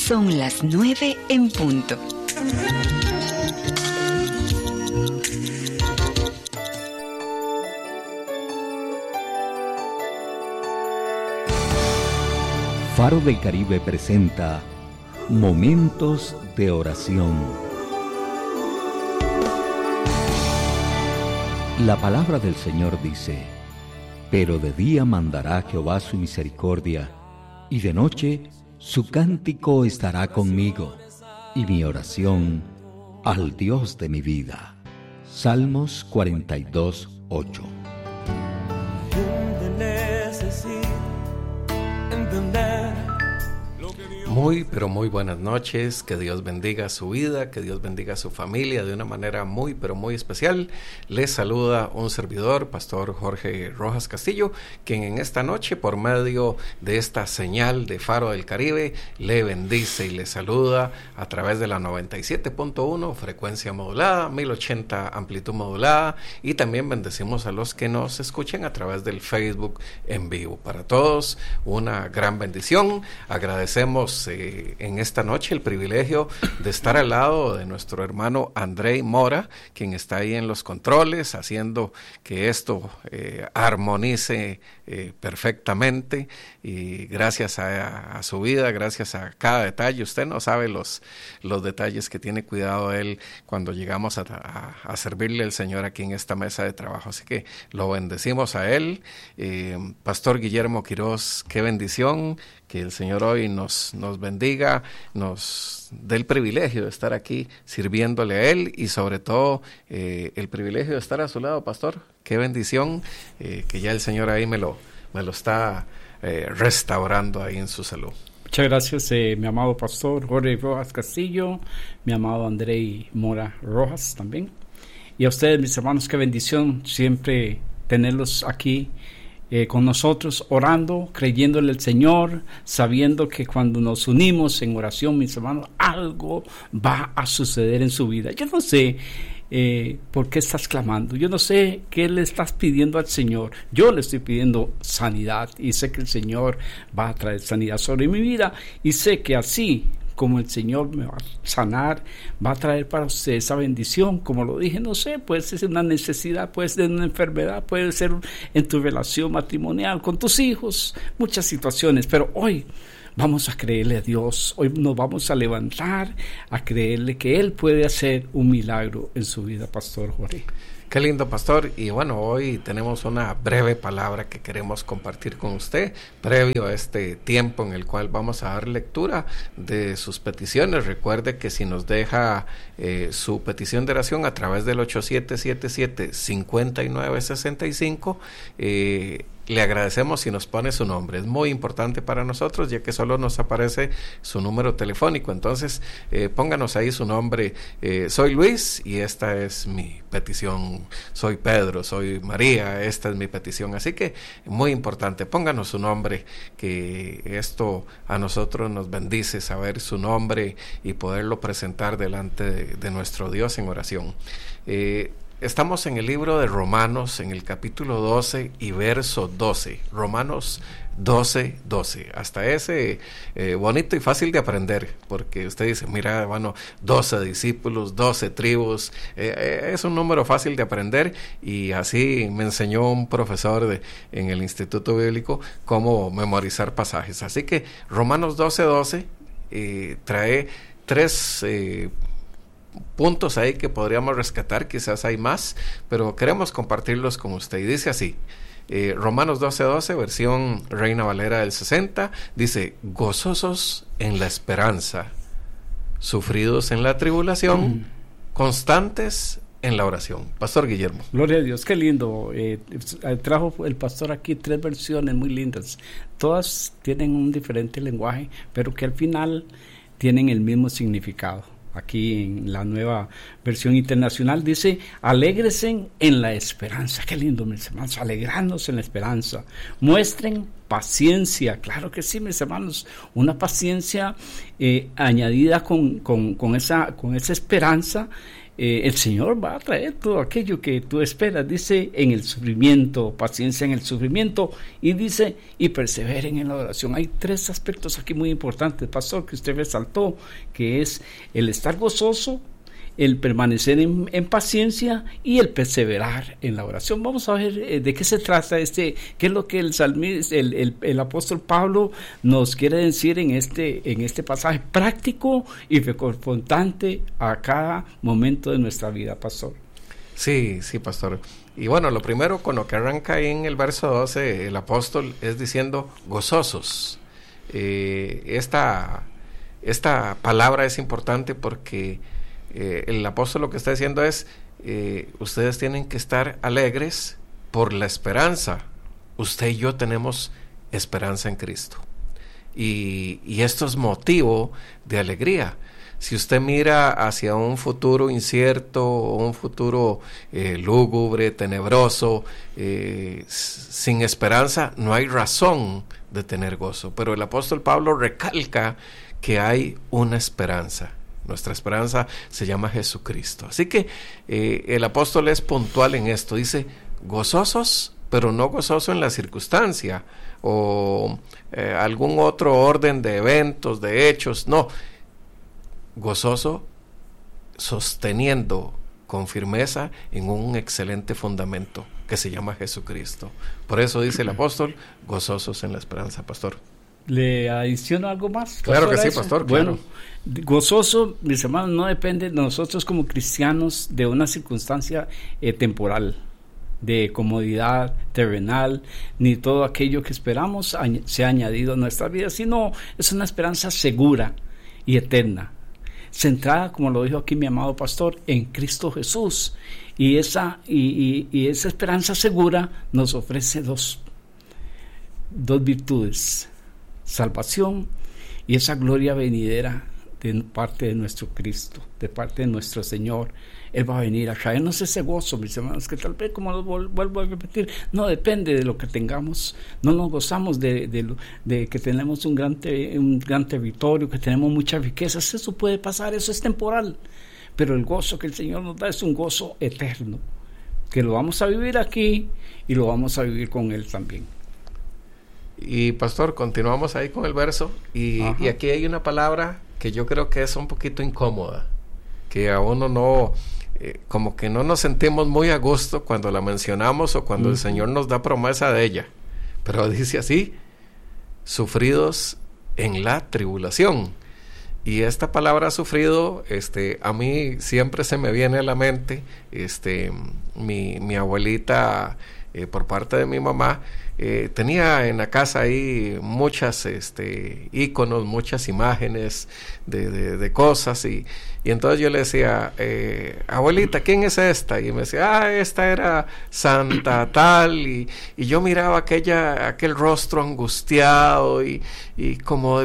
Son las 9 en punto. Faro del Caribe presenta Momentos de Oración. La palabra del Señor dice: pero de día mandará Jehová su misericordia, y de noche su cántico estará conmigo, y mi oración al Dios de mi vida. Salmos 42:8. Muy, pero muy buenas noches, que Dios bendiga su vida, que Dios bendiga su familia de una manera muy, pero muy especial. Les saluda un servidor, Pastor Jorge Rojas Castillo, quien en esta noche, por medio de esta señal de Faro del Caribe, le bendice y le saluda a través de la 97.1, frecuencia modulada, 1080 amplitud modulada, y también bendecimos a los que nos escuchen a través del Facebook en vivo. Para todos, una gran bendición. Agradecemos en esta noche el privilegio de estar al lado de nuestro hermano Andrei Mora, quien está ahí en los controles, haciendo que esto armonice perfectamente, y gracias a su vida, gracias a cada detalle. Usted no sabe los detalles que tiene cuidado él cuando llegamos a servirle al Señor aquí en esta mesa de trabajo, así que lo bendecimos a él. Pastor Guillermo Quiroz, qué bendición que el Señor hoy nos bendiga, nos dé el privilegio de estar aquí sirviéndole a Él, y sobre todo el privilegio de estar a su lado, Pastor. Qué bendición que ya el Señor ahí me lo está restaurando ahí en su salud. Muchas gracias, mi amado Pastor Jorge Rojas Castillo, mi amado Andrei Mora Rojas también. Y a ustedes, mis hermanos, qué bendición siempre tenerlos aquí con nosotros, orando, creyéndole al Señor, sabiendo que cuando nos unimos en oración, mis hermanos, algo va a suceder en su vida. Yo no sé por qué estás clamando, yo no sé qué le estás pidiendo al Señor. Yo le estoy pidiendo sanidad, y sé que el Señor va a traer sanidad sobre mi vida, y sé que así como el Señor me va a sanar, va a traer para usted esa bendición. Como lo dije, no sé, puede ser una necesidad, puede ser una enfermedad, puede ser en tu relación matrimonial, con tus hijos, muchas situaciones, pero hoy vamos a creerle a Dios. Hoy nos vamos a levantar a creerle que Él puede hacer un milagro en su vida, Pastor Jorge. Qué lindo, Pastor. Y bueno, hoy tenemos una breve palabra que queremos compartir con usted, previo a este tiempo en el cual vamos a dar lectura de sus peticiones. Recuerde que si nos deja su petición de oración a través del 8777-5965, le agradecemos si nos pone su nombre. Es muy importante para nosotros, ya que solo nos aparece su número telefónico. Entonces, pónganos ahí su nombre. Soy Luis y esta es mi petición. Soy Pedro, soy María, esta es mi petición. Así que, muy importante, pónganos su nombre, que esto a nosotros nos bendice saber su nombre y poderlo presentar delante de nuestro Dios en oración. Estamos en el libro de Romanos, en el capítulo 12 y verso 12. Romanos 12:12. Hasta ese bonito y fácil de aprender, porque usted dice, mira, hermano, 12 discípulos, 12 tribus, es un número fácil de aprender, y así me enseñó un profesor en el Instituto Bíblico cómo memorizar pasajes. Así que Romanos 12:12 trae tres puntos ahí que podríamos rescatar, quizás hay más, pero queremos compartirlos con usted. Y dice así, Romanos 12:12, versión Reina Valera del 60, dice: gozosos en la esperanza, sufridos en la tribulación, constantes en la oración. Pastor Guillermo. Gloria a Dios, qué lindo. Trajo el pastor aquí 3 versiones muy lindas. Todas tienen un diferente lenguaje, pero que al final tienen el mismo significado. Aquí en la nueva versión internacional dice: alégresen en la esperanza. Qué lindo, mis hermanos, alegrarnos en la esperanza. Muestren paciencia, claro que sí, mis hermanos, una paciencia añadida con esa esperanza. el Señor va a traer todo aquello que tú esperas. Dice, en el sufrimiento, paciencia en el sufrimiento, y dice, y perseveren en la oración. Hay 3 aspectos aquí muy importantes, pastor, que usted resaltó, que es el estar gozoso, el permanecer en paciencia y el perseverar en la oración. Vamos a ver de qué se trata qué es lo que el apóstol Pablo nos quiere decir en este pasaje práctico y reconfortante a cada momento de nuestra vida, pastor. Sí, pastor. Y bueno, lo primero con lo que arranca ahí en el verso 12, el apóstol es diciendo gozosos. Esta palabra es importante porque el apóstol lo que está diciendo es, ustedes tienen que estar alegres por la esperanza. Usted y yo tenemos esperanza en Cristo. Y esto es motivo de alegría. Si usted mira hacia un futuro incierto, un futuro lúgubre, tenebroso, sin esperanza, no hay razón de tener gozo. Pero el apóstol Pablo recalca que hay una esperanza. Nuestra esperanza se llama Jesucristo. Así que el apóstol es puntual en esto. Dice, gozosos, pero no gozoso en la circunstancia o algún otro orden de eventos, de hechos. No, gozoso sosteniendo con firmeza en un excelente fundamento que se llama Jesucristo. Por eso dice el apóstol, gozosos en la esperanza, pastor. ¿Le adiciono algo más? Claro que sí, pastor. Bueno, gozoso, mis hermanos, no depende de nosotros como cristianos de una circunstancia temporal, de comodidad terrenal, ni todo aquello que esperamos se ha añadido a nuestra vida, sino es una esperanza segura y eterna, centrada, como lo dijo aquí mi amado pastor, en Cristo Jesús. Y esa esperanza segura nos ofrece dos virtudes: salvación y esa gloria venidera de parte de nuestro Cristo, de parte de nuestro Señor. Él va a venir a traernos ese gozo, mis hermanos, que tal vez, como lo vuelvo a repetir, no depende de lo que tengamos. No nos gozamos de que tenemos un gran territorio, que tenemos muchas riquezas. Eso puede pasar, eso es temporal, pero el gozo que el Señor nos da es un gozo eterno, que lo vamos a vivir aquí y lo vamos a vivir con Él también. Y pastor, continuamos ahí con el verso y aquí hay una palabra que yo creo que es un poquito incómoda, que a uno no, como que no nos sentimos muy a gusto cuando la mencionamos o cuando el Señor nos da promesa de ella, pero dice así: sufridos en la tribulación. Y esta palabra sufrido, a mí siempre se me viene a la mente, mi abuelita, por parte de mi mamá, tenía en la casa ahí muchas íconos, muchas imágenes de cosas y entonces yo le decía, abuelita, ¿quién es esta? Y me decía, esta era Santa tal, y yo miraba aquel rostro angustiado y como